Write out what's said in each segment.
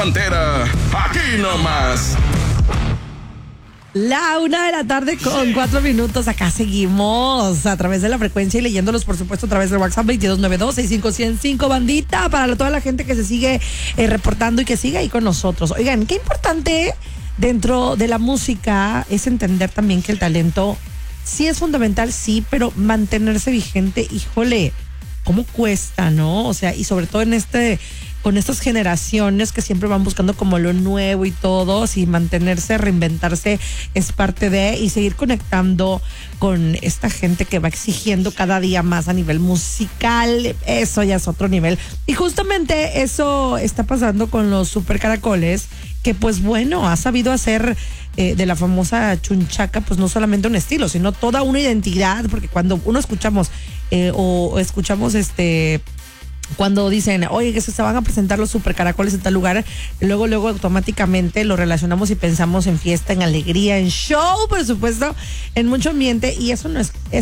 Pantera, aquí nomás. La 1:00 p.m. con 4 minutos. Acá seguimos a través de la frecuencia y leyéndolos, por supuesto, a través del WhatsApp 2292-65105, bandita, para toda la gente que se sigue reportando y que sigue ahí con nosotros. Oigan, qué importante dentro de la música es entender también que el talento sí es fundamental, sí, pero mantenerse vigente, híjole, cómo cuesta, ¿no? O sea, y sobre todo con estas generaciones que siempre van buscando como lo nuevo y todo, y mantenerse, reinventarse es parte de, y seguir conectando con esta gente que va exigiendo cada día más a nivel musical, eso ya es otro nivel. Y justamente eso está pasando con los Super Caracoles, que pues bueno, ha sabido hacer de la famosa chunchaca, pues no solamente un estilo, sino toda una identidad, porque cuando uno escuchamos o escuchamos cuando dicen, oye, que se van a presentar los Super Caracoles en tal lugar, luego automáticamente lo relacionamos y pensamos en fiesta, en alegría, en show, por supuesto, en mucho ambiente, y eso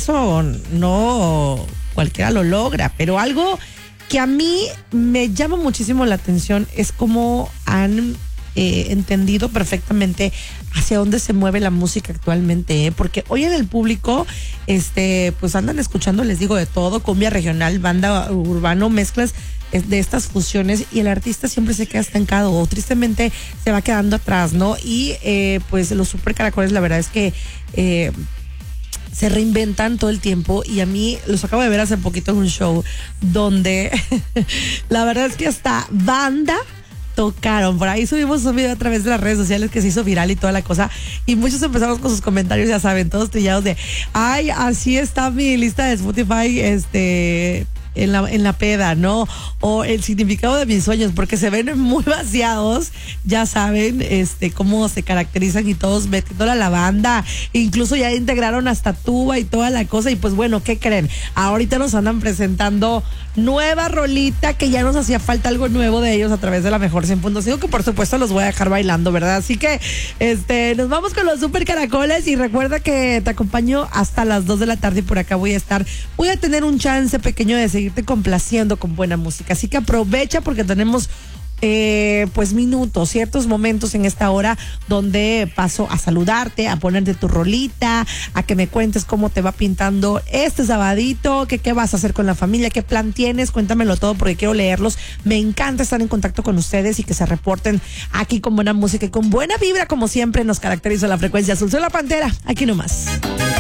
no cualquiera lo logra, pero algo que a mí me llama muchísimo la atención es cómo han entendido perfectamente hacia dónde se mueve la música actualmente, porque hoy en el público pues andan escuchando, les digo, de todo, cumbia regional, banda urbano, mezclas de estas fusiones, y el artista siempre se queda estancado o tristemente se va quedando atrás, ¿no? Y pues los Super Caracoles, la verdad es que se reinventan todo el tiempo, y a mí los acabo de ver hace poquito en un show donde la verdad es que hasta banda tocaron. Por ahí subimos un video a través de las redes sociales que se hizo viral y toda la cosa, y muchos empezamos con sus comentarios, ya saben, todos trillados de, ay, así está mi lista de Spotify en la peda, ¿no? O el significado de mis sueños, porque se ven muy vaciados, ya saben, cómo se caracterizan, y todos metiendo la banda, incluso ya integraron hasta tuba y toda la cosa, y pues bueno, ¿qué creen? Ahorita nos andan presentando nueva rolita, que ya nos hacía falta algo nuevo de ellos a través de la mejor 100.5, que por supuesto los voy a dejar bailando, ¿verdad? Así que nos vamos con los Super Caracoles, y recuerda que te acompaño hasta las 2 de la tarde, y por acá voy a tener un chance pequeño de seguirte complaciendo con buena música, así que aprovecha, porque tenemos pues ciertos momentos en esta hora donde paso a saludarte, a ponerte tu rolita, a que me cuentes cómo te va pintando este sabadito, qué vas a hacer con la familia, qué plan tienes, cuéntamelo todo, porque quiero leerlos. Me encanta estar en contacto con ustedes y que se reporten aquí con buena música y con buena vibra, como siempre nos caracteriza la frecuencia azul. Soy la Pantera, aquí nomás.